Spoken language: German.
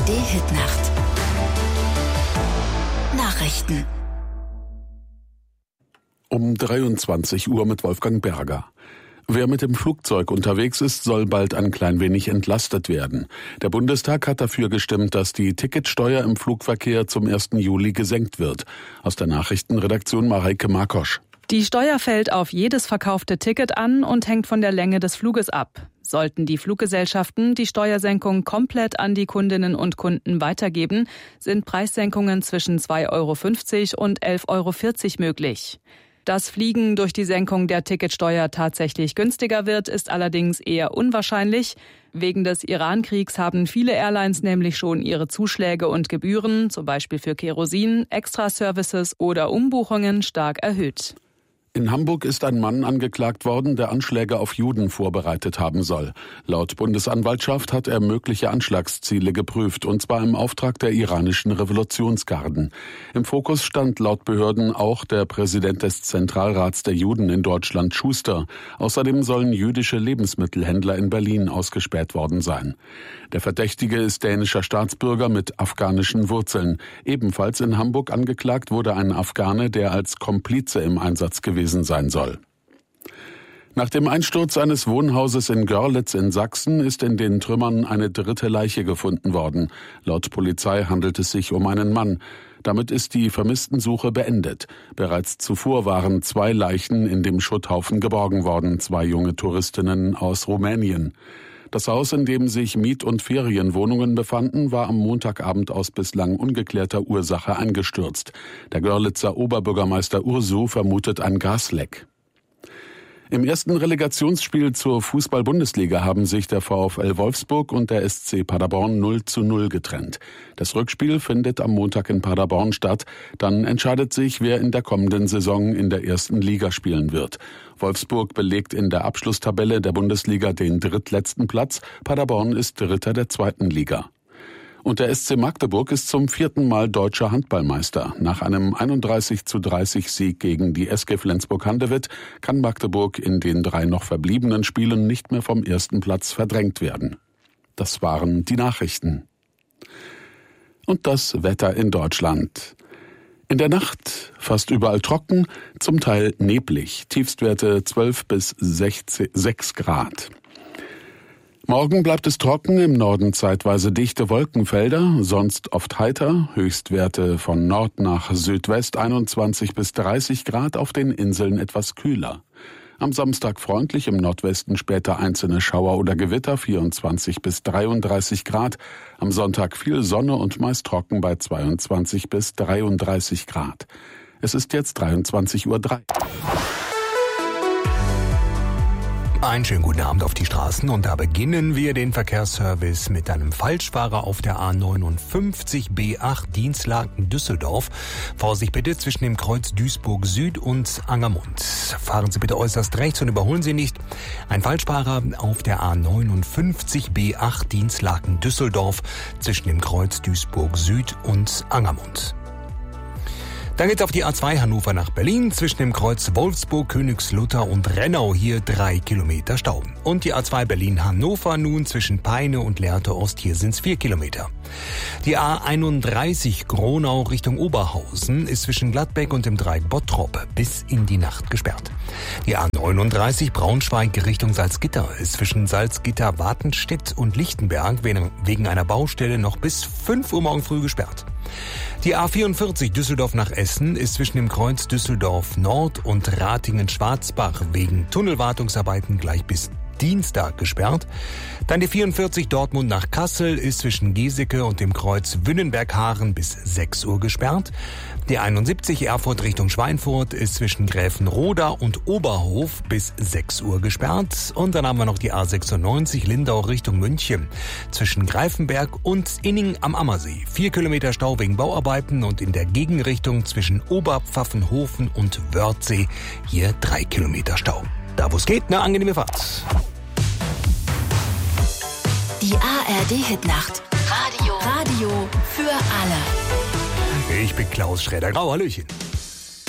ARD-Hitnacht. Nachrichten. Um 23 Uhr mit Wolfgang Berger. Wer mit dem Flugzeug unterwegs ist, soll bald ein klein wenig entlastet werden. Der Bundestag hat dafür gestimmt, dass die Ticketsteuer im Flugverkehr zum 1. Juli gesenkt wird. Aus der Nachrichtenredaktion Mareike Markosch. Die Steuer fällt auf jedes verkaufte Ticket an und hängt von der Länge des Fluges ab. Sollten die Fluggesellschaften die Steuersenkung komplett an die Kundinnen und Kunden weitergeben, sind Preissenkungen zwischen 2,50 € und 11,40 € möglich. Dass Fliegen durch die Senkung der Ticketsteuer tatsächlich günstiger wird, ist allerdings eher unwahrscheinlich. Wegen des Iran-Kriegs haben viele Airlines nämlich schon ihre Zuschläge und Gebühren, zum Beispiel für Kerosin, Extra-Services oder Umbuchungen, stark erhöht. In Hamburg ist ein Mann angeklagt worden, der Anschläge auf Juden vorbereitet haben soll. Laut Bundesanwaltschaft hat er mögliche Anschlagsziele geprüft, und zwar im Auftrag der iranischen Revolutionsgarden. Im Fokus stand laut Behörden auch der Präsident des Zentralrats der Juden in Deutschland, Schuster. Außerdem sollen jüdische Lebensmittelhändler in Berlin ausgespäht worden sein. Der Verdächtige ist dänischer Staatsbürger mit afghanischen Wurzeln. Ebenfalls in Hamburg angeklagt wurde ein Afghane, der als Komplize im Einsatz gewesen sein soll. Nach dem Einsturz eines Wohnhauses in Görlitz in Sachsen ist in den Trümmern eine dritte Leiche gefunden worden. Laut Polizei handelt es sich um einen Mann. Damit ist die Vermisstensuche beendet. Bereits zuvor waren 2 Leichen in dem Schutthaufen geborgen worden, 2 junge Touristinnen aus Rumänien. Das Haus, in dem sich Miet- und Ferienwohnungen befanden, war am Montagabend aus bislang ungeklärter Ursache eingestürzt. Der Görlitzer Oberbürgermeister Ursu vermutet ein Gasleck. Im ersten Relegationsspiel zur Fußball-Bundesliga haben sich der VfL Wolfsburg und der SC Paderborn 0:0 getrennt. Das Rückspiel findet am Montag in Paderborn statt. Dann entscheidet sich, wer in der kommenden Saison in der ersten Liga spielen wird. Wolfsburg belegt in der Abschlusstabelle der Bundesliga den drittletzten Platz. Paderborn ist Dritter der zweiten Liga. Und der SC Magdeburg ist zum 4. Mal deutscher Handballmeister. Nach einem 31:30 Sieg gegen die SG Flensburg-Handewitt kann Magdeburg in den 3 noch verbliebenen Spielen nicht mehr vom ersten Platz verdrängt werden. Das waren die Nachrichten. Und das Wetter in Deutschland. In der Nacht fast überall trocken, zum Teil neblig. Tiefstwerte 12 bis 6 Grad. Morgen bleibt es trocken, im Norden zeitweise dichte Wolkenfelder, sonst oft heiter, Höchstwerte von Nord nach Südwest 21 bis 30 Grad, auf den Inseln etwas kühler. Am Samstag freundlich, im Nordwesten später einzelne Schauer oder Gewitter, 24 bis 33 Grad. Am Sonntag viel Sonne und meist trocken bei 22 bis 33 Grad. Es ist jetzt 23:03 Uhr. Einen schönen guten Abend auf die Straßen, und da beginnen wir den Verkehrsservice mit einem Falschfahrer auf der A59 B8 Dinslaken-Düsseldorf. Vorsicht bitte zwischen dem Kreuz Duisburg Süd und Angermund. Fahren Sie bitte äußerst rechts und überholen Sie nicht. Ein Falschfahrer auf der A59 B8 Dinslaken-Düsseldorf zwischen dem Kreuz Duisburg Süd und Angermund. Dann geht's auf die A2 Hannover nach Berlin, zwischen dem Kreuz Wolfsburg, Königslutter und Rennau, hier 3 Kilometer Stau. Und die A2 Berlin-Hannover nun zwischen Peine und Lehrte Ost, hier sind's 4 Kilometer. Die A31 Gronau Richtung Oberhausen ist zwischen Gladbeck und dem Dreieck Bottrop bis in die Nacht gesperrt. Die A39 Braunschweig Richtung Salzgitter ist zwischen Salzgitter, Watenstedt und Lichtenberg wegen einer Baustelle noch bis 5 Uhr morgen früh gesperrt. Die A44 Düsseldorf nach Essen ist zwischen dem Kreuz Düsseldorf Nord und Ratingen-Schwarzbach wegen Tunnelwartungsarbeiten gleich bis Dienstag gesperrt. Dann die 44 Dortmund nach Kassel ist zwischen Geseke und dem Kreuz Wünnenberg-Haaren bis 6 Uhr gesperrt. Die 71 Erfurt Richtung Schweinfurt ist zwischen Gräfenroda und Oberhof bis 6 Uhr gesperrt. Und dann haben wir noch die A96 Lindau Richtung München zwischen Greifenberg und Inning am Ammersee. 4 Kilometer Stau wegen Bauarbeiten, und in der Gegenrichtung zwischen Oberpfaffenhofen und Wörthsee hier 3 Kilometer Stau. Da wo es geht, eine angenehme Fahrt. Die ARD-Hitnacht. Radio für alle. Ich bin Klaus Schroeder-Grau. Hallöchen.